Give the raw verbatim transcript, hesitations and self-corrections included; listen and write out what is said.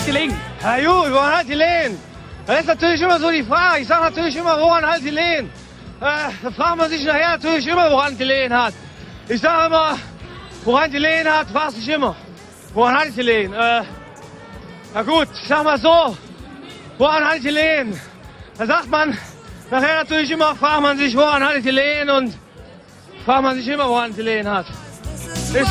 gelegen? Ja gut, woran hat die Lehen? Das ist natürlich immer so die Frage. Ich sage natürlich immer, woran hat die Lehen? Äh, da fragt man sich nachher natürlich immer, woran die Lehen hat. Ich sage immer, woran die Lehen hat, fragt sich immer. Woran hat die Lehen? Äh, na gut, ich sag mal so, woran hat die Lehen? Da sagt man nachher natürlich immer, fragt man sich, woran hat die Lehen? Und fragt man sich immer, woran die Lehen hat.